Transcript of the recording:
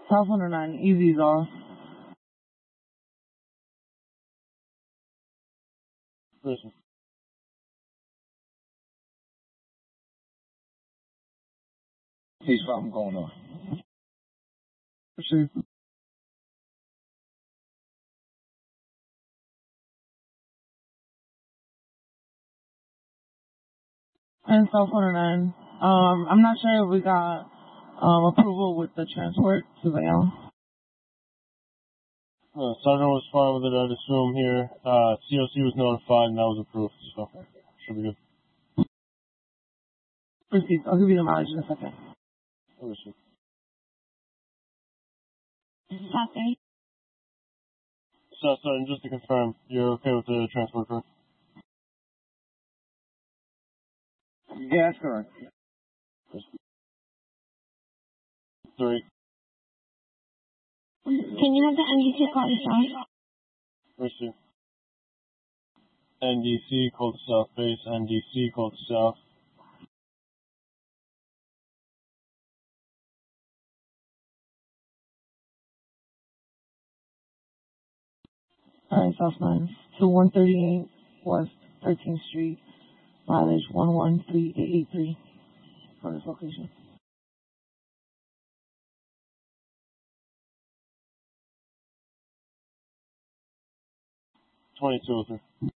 South 109, EV's off. Listen. Hey, something going on. Proceed. And South 109. I'm not sure if we got approval with the transport to Bayonne. Sergeant was fine with it, I'd assume here. COC was notified and that was approved, so should be good. Proceed. I'll give you the mileage in a second. Understood. South 30. So, Sergeant, just to confirm, you're okay with the transport, correct? Yeah, that's correct. 3. Can you have the NDC call to South? Receive. NDC, call to South base. NDC, call to South. Alright, South 9. To 138 West 13th Street. Mileage 113883 for this location. 2203.